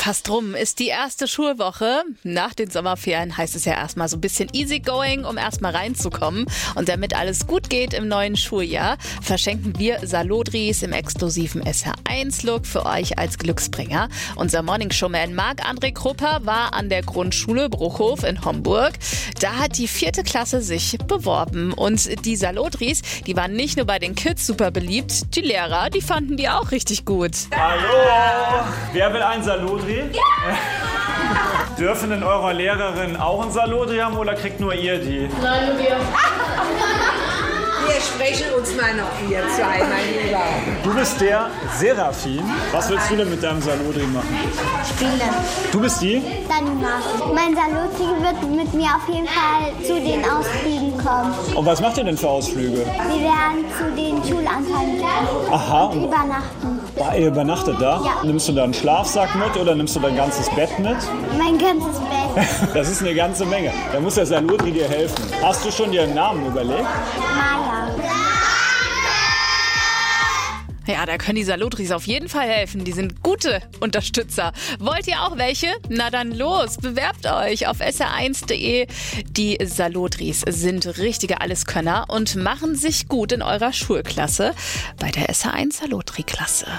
Fast rum ist die erste Schulwoche. Nach den Sommerferien heißt es ja erstmal so ein bisschen easygoing, um erstmal reinzukommen. Und damit alles gut geht im neuen Schuljahr, verschenken wir Salotris im exklusiven SR1-Look für euch als Glücksbringer. Unser Morningshowman Marc-André Krupper war an der Grundschule Bruchhof in Homburg. Da hat die 4. Klasse sich beworben. Und die Salotris, die waren nicht nur bei den Kids super beliebt, die Lehrer, die fanden die auch richtig gut. Hallo! Wer will ein Salotri? Ja. Dürfen denn eure Lehrerinnen auch ein Salotri haben oder kriegt nur ihr die? Nein, nur wir. Wir sprechen uns mal noch, ihr zwei, mein Lieber. Du bist der Serafin. Was willst du denn mit deinem Salotri machen? Spielen. Du bist die? Daniela. Mein Salotri wird mit mir auf jeden Fall zu den Ausflügen kommen. Und was macht ihr denn für Ausflüge? Wir werden zu den Schulanteilungen gehen. Aha. Und übernachten. Ihr übernachtet da? Ja. Nimmst du da einen Schlafsack mit oder nimmst du dein ganzes Bett mit? Mein ganzes Bett. Das ist eine ganze Menge. Da muss der Salotri dir helfen. Hast du schon dir einen Namen überlegt? Maja. Ja, da können die Salotris auf jeden Fall helfen. Die sind gute Unterstützer. Wollt ihr auch welche? Na dann los, bewerbt euch auf sr1.de. Die Salotris sind richtige Alleskönner und machen sich gut in eurer Schulklasse bei der SR1 Salotri-Klasse.